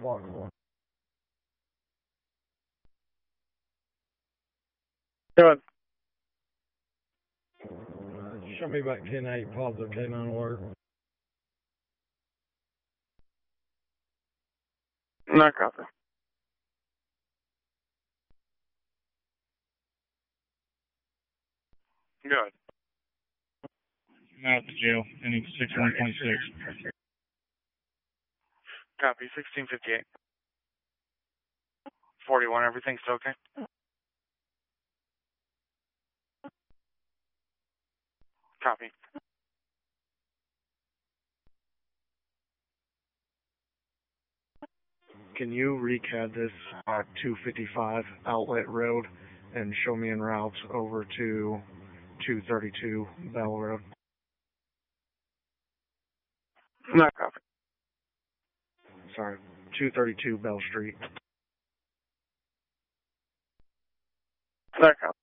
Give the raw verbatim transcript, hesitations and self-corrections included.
o'clock. Good. Show me back ten eight, positive K nine alert. Not copy. Good. I'm out at the jail, ending six twenty-six. Copy, sixteen fifty-eight. forty-one, everything's okay? Copy. Can you recad this at two fifty-five Outlet Road and show me en route over to two thirty-two Bell Road? Not copy. Sorry, two thirty-two Bell Street. Not copy.